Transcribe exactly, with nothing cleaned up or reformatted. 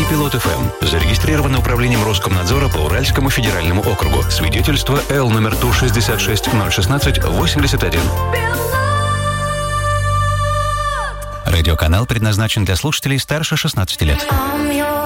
Пилот эф эм. Зарегистрировано управлением Роскомнадзора по Уральскому федеральному округу. Свидетельство Л номер Ту шестьдесят шесть ноль шестнадцать восемьдесят один. Радиоканал предназначен для слушателей старше шестнадцати лет.